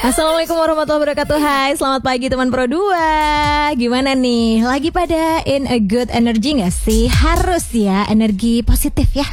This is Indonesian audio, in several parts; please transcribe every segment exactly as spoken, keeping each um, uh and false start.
Assalamualaikum warahmatullahi wabarakatuh. Hai, selamat pagi teman Pro dua. Gimana nih? Lagi pada in a good energy gak sih? Harus ya, energi positif ya.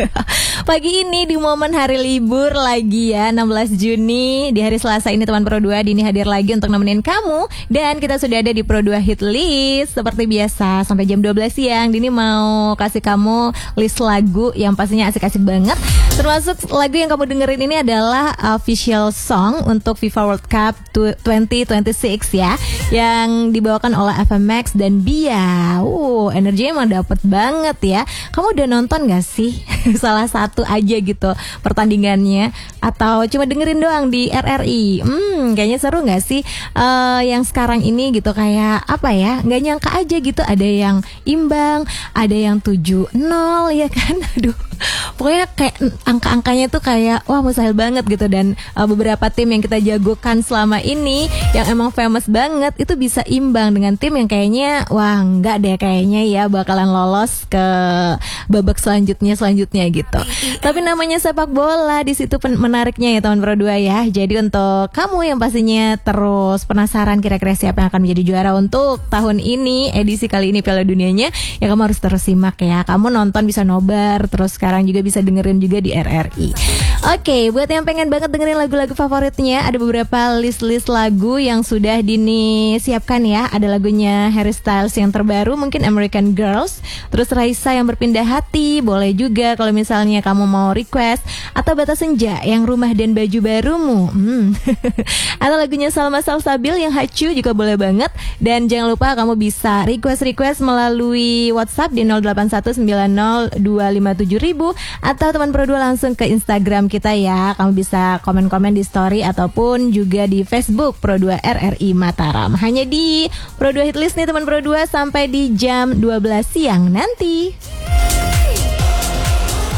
Pagi ini di momen hari libur lagi ya, enam belas Juni. Di hari Selasa ini teman Pro dua, Dini hadir lagi untuk nemenin kamu. Dan kita sudah ada di Pro dua Hit List. Seperti biasa, sampai jam dua belas siang Dini mau kasih kamu list lagu yang pastinya asik-asik banget. Termasuk lagu yang kamu dengerin ini adalah official song untuk FIFA World Cup dua ribu dua puluh enam ya, yang dibawakan oleh F M X dan Bia. Uh, energinya emang dapet banget ya. Kamu udah nonton gak sih salah satu aja gitu pertandingannya, atau cuma dengerin doang di R R I? Hmm, kayaknya seru gak sih uh, yang sekarang ini gitu, kayak apa ya, gak nyangka aja gitu, ada yang imbang, ada yang tujuh nol ya kan. Aduh, pokoknya kayak angka-angkanya tuh kayak wah mustahil banget gitu. Dan uh, beberapa tim yang kita jagokan selama ini yang emang famous banget itu bisa imbang dengan tim yang kayaknya wah enggak deh kayaknya ya bakalan lolos ke babak selanjutnya selanjutnya gitu. Tapi namanya sepak bola, di situ menariknya ya teman Pro dua ya. Jadi untuk kamu yang pastinya terus penasaran kira-kira siapa yang akan menjadi juara untuk tahun ini, edisi kali ini Piala Dunianya, ya kamu harus terus simak ya. Kamu nonton bisa nobar, terus sekarang juga bisa dengerin juga di R R I. Oke, buat yang pengen banget dengerin lagu-lagu favoritnya, ada beberapa list-list lagu yang sudah Dini siapkan ya. Ada lagunya Harry Styles yang terbaru, mungkin American Girls. Terus Raisa yang Berpindah Hati, boleh juga kalau misalnya kamu mau request. Atau Bata Senja yang Rumah dan Baju Barumu. hmm. Atau lagunya Salma Salsabil yang Hacu juga boleh banget. Dan jangan lupa kamu bisa request-request melalui WhatsApp di nol delapan satu sembilan nol dua lima tujuh ribu. Atau teman Pro dua langsung ke Instagram kita ya. Kamu bisa komen-komen di story ataupun juga di Facebook Pro dua R R I Mataram. Hanya di Pro dua Hitlist nih teman Pro dua sampai di jam dua belas siang nanti.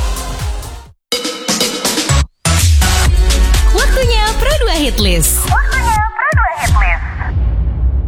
Waktunya Pro dua Hitlist.